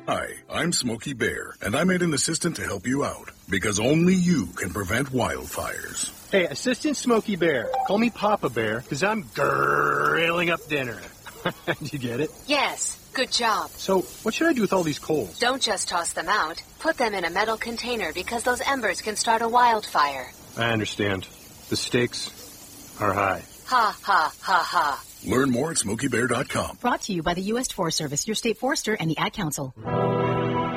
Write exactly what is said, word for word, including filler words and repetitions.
Hi, I'm Smokey Bear, and I made an assistant to help you out, because only you can prevent wildfires. Hey, Assistant Smokey Bear, call me Papa Bear, because I'm grilling up dinner. Did you get it? Yes, good job. So, what should I do with all these coals? Don't just toss them out. Put them in a metal container because those embers can start a wildfire. I understand. The stakes are high. Ha, ha, ha, ha. Learn more at smokey bear dot com. Brought to you by the U S Forest Service, your state forester, and the Ad Council.